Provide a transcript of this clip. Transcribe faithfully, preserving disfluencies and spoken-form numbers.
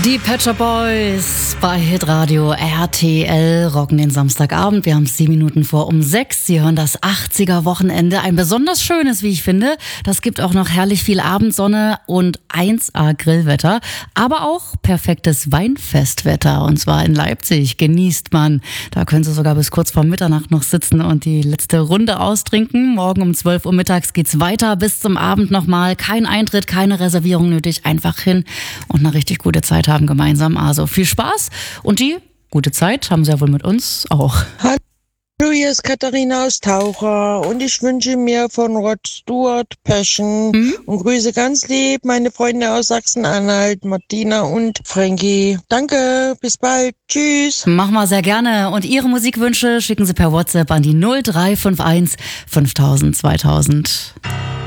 Die Pet Shop Boys bei Hitradio R T L rocken den Samstagabend. Wir haben es sieben Minuten vor um sechs. Sie hören das achtziger-Wochenende. Ein besonders schönes, wie ich finde. Das gibt auch noch herrlich viel Abendsonne und eins A Grillwetter. Aber auch perfektes Weinfestwetter. Und zwar in Leipzig genießt man. Da können Sie sogar bis kurz vor Mitternacht noch sitzen und die letzte Runde austrinken. Morgen um zwölf Uhr mittags geht's weiter. Bis zum Abend nochmal. Kein Eintritt, keine Reservierung nötig. Einfach hin und eine richtig gute Zeit haben gemeinsam. Also viel Spaß und die gute Zeit haben Sie ja wohl mit uns auch. Hallo, hier ist Katharina aus Taucher und ich wünsche mir von Rod Stewart Passion mhm. und grüße ganz lieb meine Freunde aus Sachsen-Anhalt, Martina und Frankie. Danke, bis bald. Tschüss. Machen wir sehr gerne. Und Ihre Musikwünsche schicken Sie per WhatsApp an die null drei fünf eins fünftausend zweitausend.